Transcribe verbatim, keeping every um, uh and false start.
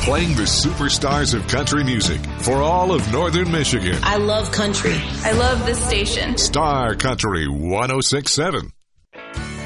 playing the superstars of country music for all of Northern Michigan. I love country. I love this station. Star Country one oh six point seven.